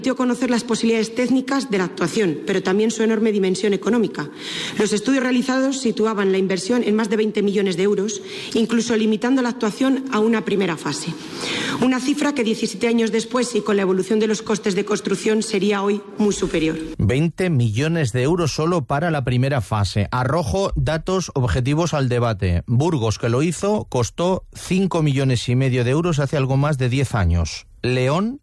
Dio a conocer las posibilidades técnicas de la actuación, pero también su enorme dimensión económica. Los estudios realizados situaban la inversión en más de 20 millones de euros, incluso limitando la actuación a una primera fase. Una cifra que 17 años después y con la evolución de los costes de construcción sería hoy muy superior. 20 millones de euros solo para la primera fase. Arrojo datos objetivos al debate. Burgos, que lo hizo, costó 5,5 millones de euros hace algo más de 10 años. León,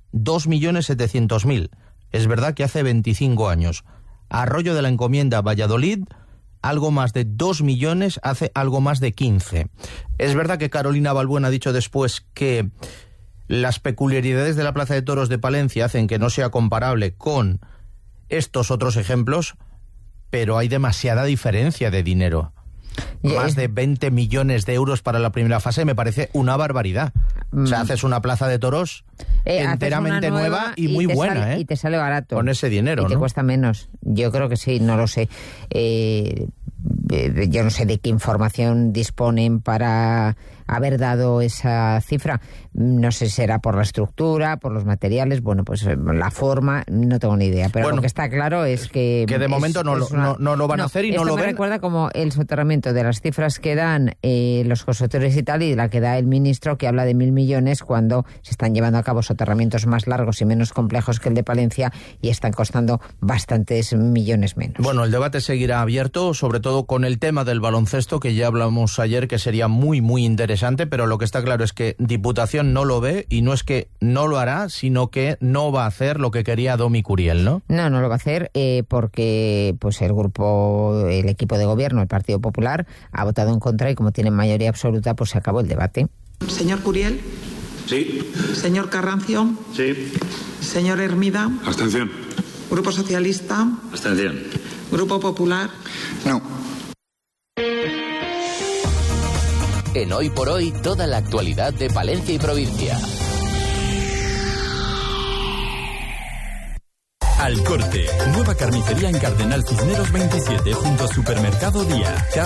2.700.000. Es verdad que hace 25 años. Arroyo de la Encomienda, Valladolid, algo más de 2 millones hace algo más de 15. Es verdad que Carolina Balbuena ha dicho después que las peculiaridades de la Plaza de Toros de Palencia hacen que no sea comparable con estos otros ejemplos, pero hay demasiada diferencia de dinero. Más de 20 millones de euros para la primera fase me parece una barbaridad. O sea, haces una plaza de toros enteramente nueva y muy buena, y te sale barato. Con ese dinero, y te cuesta menos. Yo creo que sí, no lo sé. Yo no sé de qué información disponen para haber dado esa cifra. No sé si será por la estructura, por los materiales, bueno, pues la forma, no tengo ni idea. Pero lo que está claro es que de momento no lo van a hacer y no lo ven. Me recuerda como el soterramiento de las cifras que dan los constructores y tal, y la que da el ministro, que habla de 1.000 millones cuando se están llevando a cabo soterramientos más largos y menos complejos que el de Palencia y están costando bastantes millones menos. Bueno, el debate seguirá abierto, sobre todo con el tema del baloncesto, que ya hablamos ayer, que sería muy, muy interesante, pero lo que está claro es que Diputación no lo ve, y no es que no lo hará, sino que no va a hacer lo que quería Domi Curiel, ¿no? No lo va a hacer porque pues el equipo de gobierno, el Partido Popular, ha votado en contra y como tienen mayoría absoluta, pues se acabó el debate. Señor Curiel. Sí. Señor Carrancio. Sí. Señor Hermida. Abstención. Grupo Socialista. Abstención. Grupo Popular. No. En Hoy por Hoy, toda la actualidad de Palencia y provincia. Al Corte, nueva carnicería en Cardenal Cisneros 27 junto a Supermercado Día.